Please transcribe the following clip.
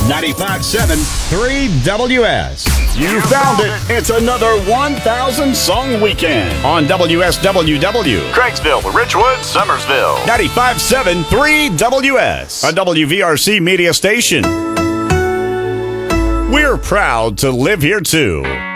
95.7 3WS. You found it. It's another 1,000 song weekend on WSWW. Craigsville, Richwood, Summersville. 95.7 3WS, a WVRC media station. We're proud to live here too.